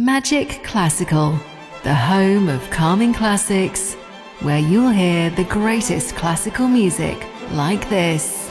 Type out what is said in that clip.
Magic Classical, the home of calming classics, where you'll hear the greatest classical music like this.